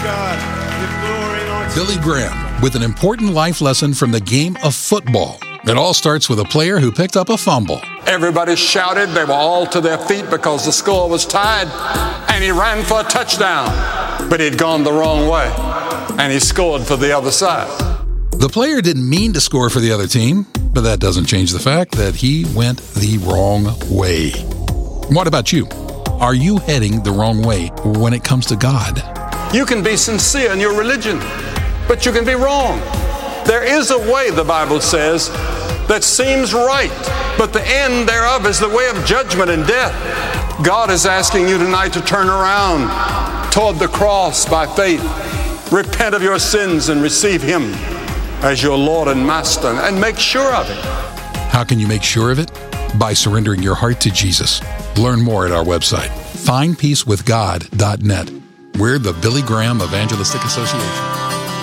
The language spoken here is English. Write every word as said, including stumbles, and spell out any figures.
God. Give glory and honor. Billy Graham with an important life lesson from the game of football. It all starts with a player who picked up a fumble. Everybody shouted. They were all to their feet because the score was tied. And he ran for a touchdown. But he'd gone the wrong way. And he scored for the other side. The player didn't mean to score for the other team, but that doesn't change the fact that he went the wrong way. What about you? Are you heading the wrong way when it comes to God? You can be sincere in your religion, but you can be wrong. There is a way, the Bible says, that seems right, but the end thereof is the way of judgment and death. God is asking you tonight to turn around toward the cross by faith. Repent of your sins and receive Him as your Lord and Master, and make sure of it. How can you make sure of it? By surrendering your heart to Jesus. Learn more at our website, find peace with god dot net. We're the Billy Graham Evangelistic Association.